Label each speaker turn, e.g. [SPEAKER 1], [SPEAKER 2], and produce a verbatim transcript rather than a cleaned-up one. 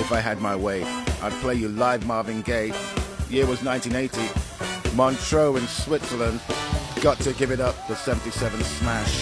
[SPEAKER 1] If I Had My Way. I'd play you live Marvin Gaye. Year was nineteen eighty. Montreux in Switzerland. Got to Give It Up, the seventy-seven smash.